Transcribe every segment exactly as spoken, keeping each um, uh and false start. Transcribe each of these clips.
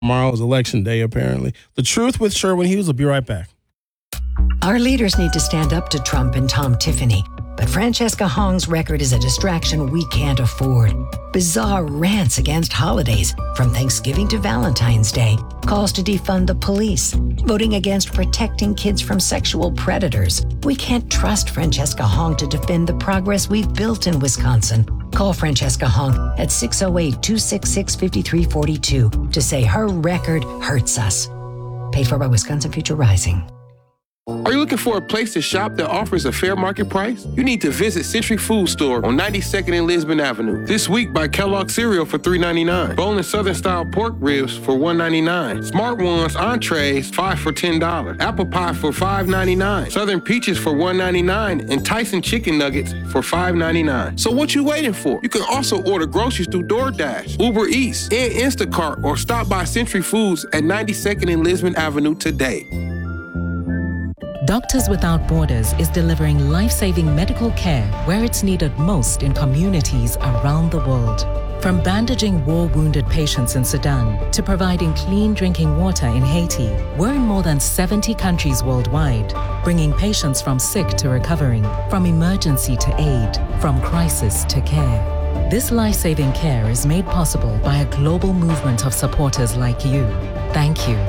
Tomorrow is election day, apparently. The Truth with Sherwin Hughes. Will be right back. Our leaders need to stand up to Trump and Tom Tiffany, but Francesca Hong's record is a distraction we can't afford. Bizarre rants against holidays, from Thanksgiving to Valentine's Day, calls to defund the police, voting against protecting kids from sexual predators. We can't trust Francesca Hong to defend the progress we've built in Wisconsin. Call Francesca Hong at six oh eight, two six six, five three four two to say her record hurts us. Paid for by Wisconsin Future Rising. Are you looking for a place to shop that offers a fair market price? You need to visit Century Food Store on ninety-second and Lisbon Avenue. This week, buy Kellogg cereal for three ninety-nine. Boneless Southern-style pork ribs for one ninety-nine. Smart Ones entrees, five for ten dollars. Apple pie for five ninety-nine. Southern peaches for one ninety-nine. And Tyson chicken nuggets for five ninety-nine. So what you waiting for? You can also order groceries through DoorDash, Uber Eats, and Instacart, or stop by Century Foods at ninety-second and Lisbon Avenue today. Doctors Without Borders is delivering life-saving medical care where it's needed most in communities around the world. From bandaging war-wounded patients in Sudan to providing clean drinking water in Haiti, we're in more than seventy countries worldwide, bringing patients from sick to recovering, from emergency to aid, from crisis to care. This life-saving care is made possible by a global movement of supporters like you. Thank you.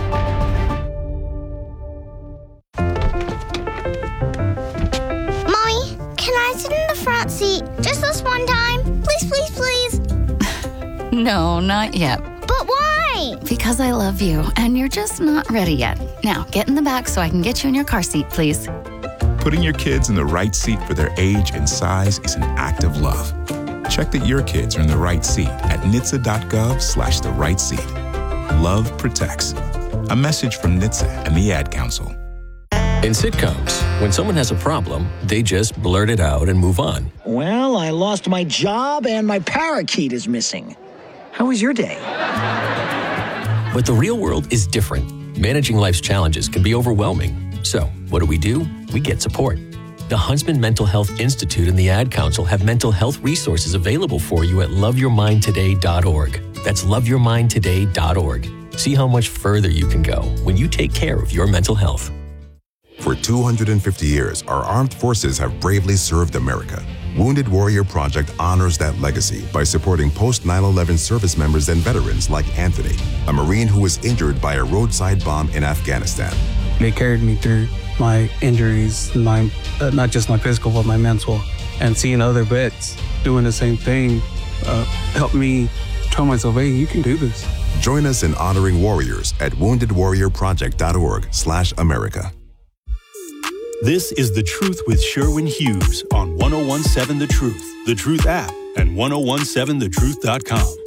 Seat just this one time. Please, please, please. No, not yet. But why? Because I love you, and you're just not ready yet. Now, get in the back so I can get you in your car seat, please. Putting your kids in the right seat for their age and size is an act of love. Check that your kids are in the right seat at N H T S A dot gov slash the right seat. Love protects. A message from N H T S A and the Ad Council. In sitcoms, when someone has a problem, they just blurt it out and move on. Well, I lost my job and my parakeet is missing. How was your day? But the real world is different. Managing life's challenges can be overwhelming. So, what do we do? We get support. The Huntsman Mental Health Institute and the Ad Council have mental health resources available for you at love your mind today dot org. That's love your mind today dot org. See how much further you can go when you take care of your mental health. For two hundred fifty years, our armed forces have bravely served America. Wounded Warrior Project honors that legacy by supporting post nine eleven service members and veterans like Anthony, a Marine who was injured by a roadside bomb in Afghanistan. They carried me through my injuries, my uh, not just my physical, but my mental. And seeing other vets doing the same thing uh, helped me tell myself, hey, you can do this. Join us in honoring warriors at wounded warrior project dot org slash America. This is The Truth with Sherwin Hughes on one oh one seven The Truth, The Truth app, and ten seventeen the truth dot com.